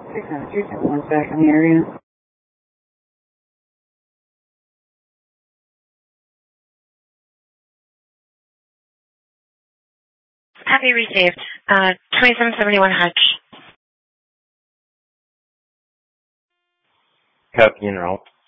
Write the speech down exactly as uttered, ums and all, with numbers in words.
six oh two two one's back in the area. Copy received. Uh, twenty-seven seventy-one Hutch. Copy in route.